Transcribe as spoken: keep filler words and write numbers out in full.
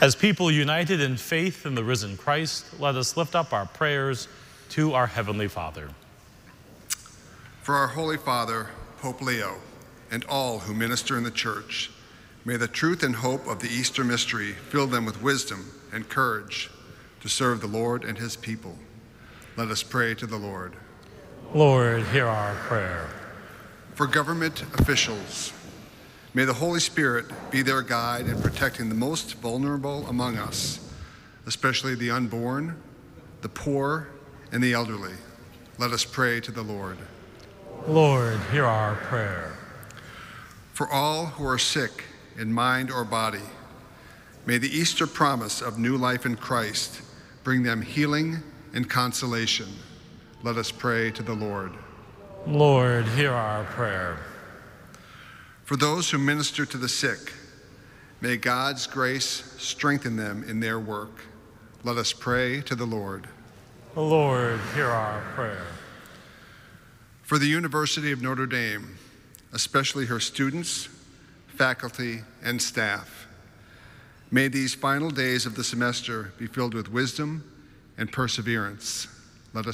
As people united in faith in the risen Christ, let us lift up our prayers to our Heavenly Father. For our Holy Father, Pope Leo, and all who minister in the Church, may the truth and hope of the Easter mystery fill them with wisdom and courage to serve the Lord and his people. Let us pray to the Lord. Lord, hear our prayer. For government officials, may the Holy Spirit be their guide in protecting the most vulnerable among us, especially the unborn, the poor, and the elderly. Let us pray to the Lord. Lord, hear our prayer. For all who are sick in mind or body, may the Easter promise of new life in Christ bring them healing and consolation. Let us pray to the Lord. Lord, hear our prayer. For those who minister to the sick, may God's grace strengthen them in their work. Let us pray to the Lord. Lord, hear our prayer. For the University of Notre Dame, especially her students, faculty, and staff, may these final days of the semester be filled with wisdom and perseverance.